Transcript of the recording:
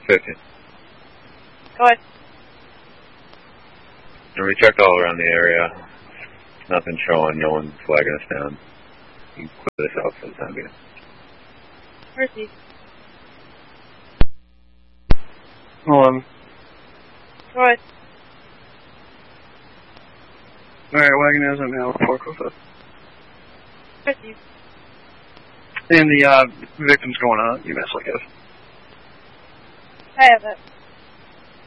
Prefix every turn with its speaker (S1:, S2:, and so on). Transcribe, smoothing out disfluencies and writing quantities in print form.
S1: 50.
S2: Go ahead.
S1: And we checked all around the area. Nothing showing, no one flagging us down. You can clear this out for the time being.
S2: Mercy.
S3: 11.
S2: Go ahead.
S3: Alright, wagon is in now, report close up.
S2: Mercy.
S3: And the victim's going on UMass, I guess.
S2: I have it.